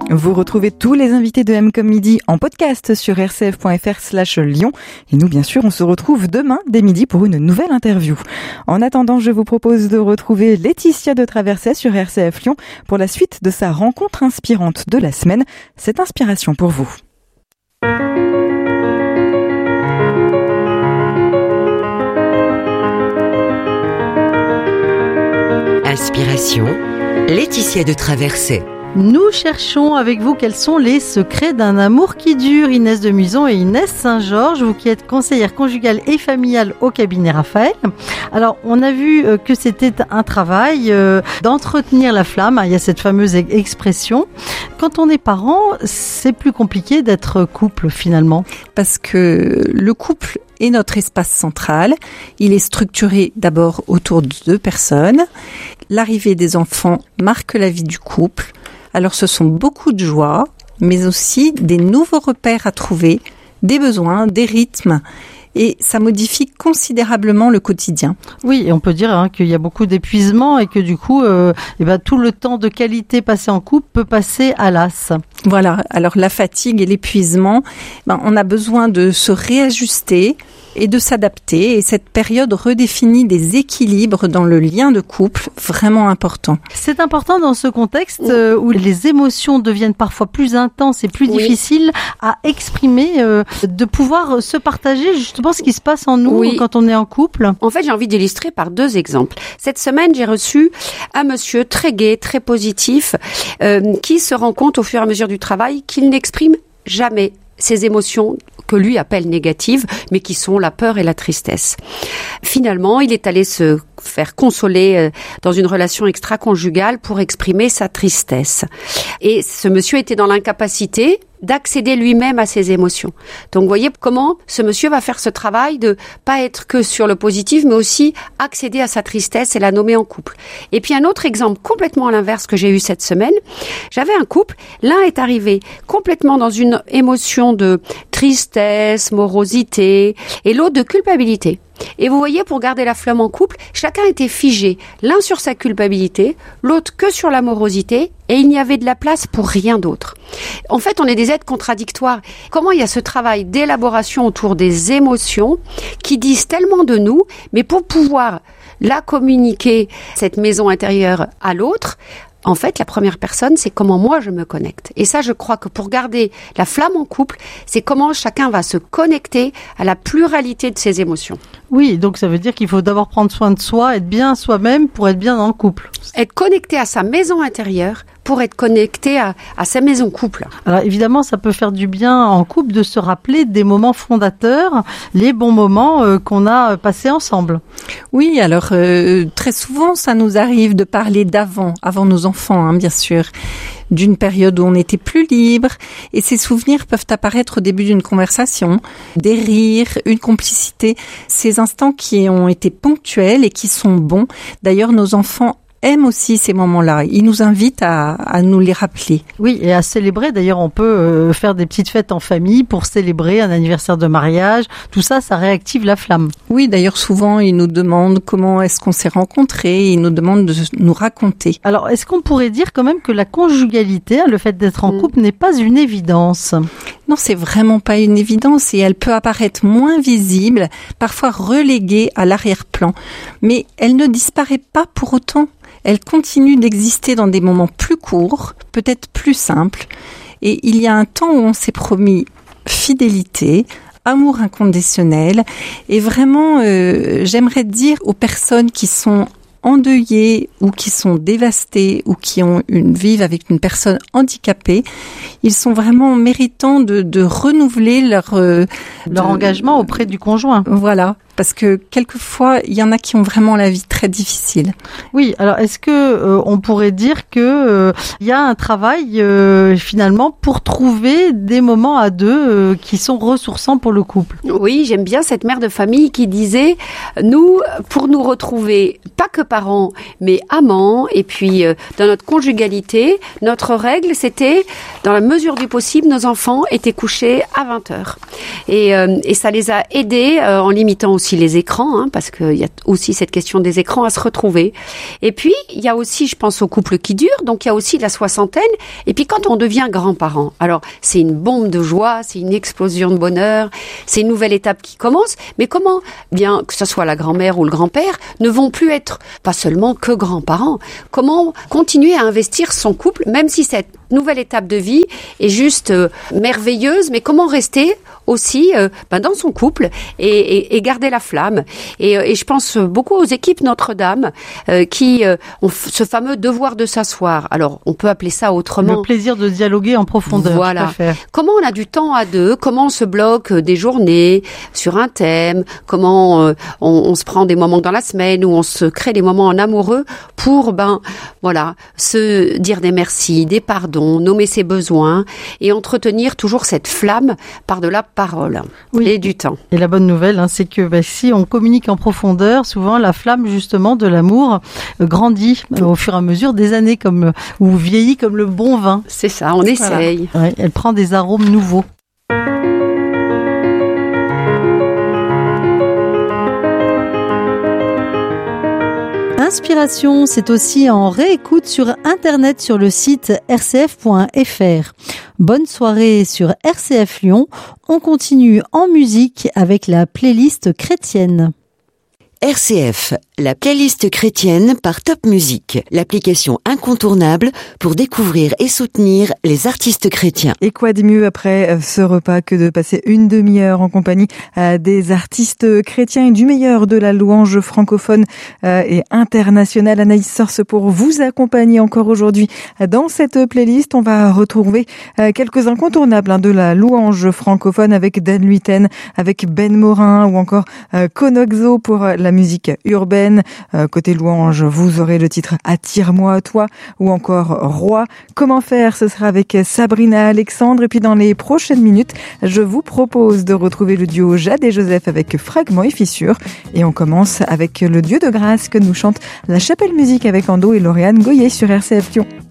Vous retrouvez tous les invités de M comme Midi en podcast sur rcf.fr/Lyon. Et nous, bien sûr, on se retrouve demain dès midi pour une nouvelle interview. En attendant, je vous propose de retrouver Laetitia de Traversais sur RCF Lyon pour la suite de sa rencontre inspirante de la semaine. Cette inspiration pour vous. Inspiration, Laetitia de Traversais. Nous cherchons avec vous quels sont les secrets d'un amour qui dure. Inès de Muison et Inès Saint-Georges, vous qui êtes conseillère conjugale et familiale au cabinet Raphaël. Alors, on a vu que c'était un travail d'entretenir la flamme. Il y a cette fameuse expression. Quand on est parent, c'est plus compliqué d'être couple finalement. Parce que le couple est notre espace central. Il est structuré d'abord autour de 2 personnes. L'arrivée des enfants marque la vie du couple. Alors ce sont beaucoup de joie, mais aussi des nouveaux repères à trouver, des besoins, des rythmes. Et ça modifie considérablement le quotidien. Oui, et on peut dire qu'il y a beaucoup d'épuisement et que du coup, tout le temps de qualité passé en couple peut passer à l'as. Voilà, alors la fatigue et l'épuisement, on a besoin de se réajuster et de s'adapter. Et cette période redéfinit des équilibres dans le lien de couple vraiment important. C'est important dans ce contexte où les émotions deviennent parfois plus intenses et plus difficiles à exprimer, de pouvoir se partager justement ce qui se passe en nous quand on est en couple. En fait, j'ai envie d'illustrer par 2 exemples. Cette semaine, j'ai reçu un monsieur très gai, très positif, qui se rend compte au fur et à mesure du travail qu'il n'exprime jamais ses émotions que lui appelle négatives, mais qui sont la peur et la tristesse. Finalement, il est allé se faire consoler dans une relation extra-conjugale pour exprimer sa tristesse. Et ce monsieur était dans l'incapacité d'accéder lui-même à ses émotions. Donc, vous voyez comment ce monsieur va faire ce travail de pas être que sur le positif, mais aussi accéder à sa tristesse et la nommer en couple. Et puis, un autre exemple complètement à l'inverse que j'ai eu cette semaine. J'avais un couple, l'un est arrivé complètement dans une émotion de tristesse, morosité, et l'autre de culpabilité. Et vous voyez, pour garder la flamme en couple, chacun était figé, l'un sur sa culpabilité, l'autre que sur la morosité, et il n'y avait de la place pour rien d'autre. En fait, on est des êtres contradictoires. Comment il y a ce travail d'élaboration autour des émotions qui disent tellement de nous, mais pour pouvoir la communiquer, cette maison intérieure, à l'autre, en fait, la première personne, c'est comment moi je me connecte. Et ça, je crois que pour garder la flamme en couple, c'est comment chacun va se connecter à la pluralité de ses émotions. Oui, donc ça veut dire qu'il faut d'abord prendre soin de soi, être bien soi-même pour être bien dans le couple. Être connecté à sa maison intérieure pour être connecté à sa maison couple. Alors évidemment, ça peut faire du bien en couple de se rappeler des moments fondateurs, les bons moments qu'on a passés ensemble. Oui, alors très souvent, ça nous arrive de parler avant nos enfants, bien sûr, d'une période où on était plus libre, et ces souvenirs peuvent apparaître au début d'une conversation, des rires, une complicité, ces instants qui ont été ponctuels et qui sont bons. D'ailleurs, nos enfants aiment aussi ces moments-là. Ils nous invitent à nous les rappeler. Oui, et à célébrer. D'ailleurs, on peut faire des petites fêtes en famille pour célébrer un anniversaire de mariage. Tout ça, ça réactive la flamme. Oui, d'ailleurs, souvent, ils nous demandent comment est-ce qu'on s'est rencontrés. Ils nous demandent de nous raconter. Alors, est-ce qu'on pourrait dire quand même que la conjugalité, le fait d'être en couple, n'est pas une évidence ? Non, c'est vraiment pas une évidence et elle peut apparaître moins visible, parfois reléguée à l'arrière-plan. Mais elle ne disparaît pas pour autant. Elle continue d'exister dans des moments plus courts, peut-être plus simples. Et il y a un temps où on s'est promis fidélité, amour inconditionnel. Et vraiment, j'aimerais dire aux personnes qui sont endeuillés ou qui sont dévastés ou qui vivent avec une personne handicapée, ils sont vraiment méritants de renouveler leur engagement auprès du conjoint. Voilà. Parce que quelquefois, il y en a qui ont vraiment la vie très difficile. Oui, alors est-ce que on pourrait dire que il y a un travail finalement pour trouver des moments à deux qui sont ressourçants pour le couple? Oui, j'aime bien cette mère de famille qui disait nous, pour nous retrouver, pas que parents, mais amants, et puis dans notre conjugalité, notre règle, c'était, dans la mesure du possible, nos enfants étaient couchés à 20h. Et ça les a aidés en limitant aussi aussi les écrans, parce qu'il y a aussi cette question des écrans à se retrouver. Et puis, il y a aussi, je pense, aux couples qui durent, donc il y a aussi la soixantaine. Et puis, quand on devient grand-parent, alors c'est une bombe de joie, c'est une explosion de bonheur, c'est une nouvelle étape qui commence. Mais comment, bien que ce soit la grand-mère ou le grand-père, ne vont plus être pas seulement que grands-parents? Comment continuer à investir son couple, même si cette nouvelle étape de vie est juste merveilleuse, mais comment rester aussi dans son couple et garder la flamme. Et je pense beaucoup aux équipes Notre-Dame qui ont ce fameux devoir de s'asseoir. Alors, on peut appeler ça autrement. Le plaisir de dialoguer en profondeur. Voilà. Comment on a du temps à deux, comment on se bloque des journées sur un thème, comment on se prend des moments dans la semaine où on se crée des moments en amoureux pour, se dire des merci, des pardons, nommer ses besoins et entretenir toujours cette flamme par de la parole et du temps. Et la bonne nouvelle, c'est que si on communique en profondeur, souvent la flamme justement de l'amour grandit au fur et à mesure des années ou vieillit comme le bon vin. C'est ça, on essaye. Voilà. Ouais, elle prend des arômes nouveaux. Inspiration, c'est aussi en réécoute sur Internet sur le site rcf.fr. Bonne soirée sur RCF Lyon. On continue en musique avec la playlist chrétienne. RCF, la playlist chrétienne par Top Music, l'application incontournable pour découvrir et soutenir les artistes chrétiens. Et quoi de mieux après ce repas que de passer une demi-heure en compagnie des artistes chrétiens et du meilleur de la louange francophone et internationale. Anaïs Source pour vous accompagner encore aujourd'hui dans cette playlist. On va retrouver quelques incontournables de la louange francophone avec Dan Luyten, avec Ben Morin ou encore Konoxo pour la musique urbaine. Côté louange, vous aurez le titre Attire-moi toi ou encore Roi. Comment faire? Ce sera avec Sabrina Alexandre. Et puis dans les prochaines minutes, je vous propose de retrouver le duo Jade et Joseph avec Fragments et Fissures. Et on commence avec le Dieu de grâce que nous chante la Chapelle Musique avec Ando et Lauriane Goyer sur RCF Lyon.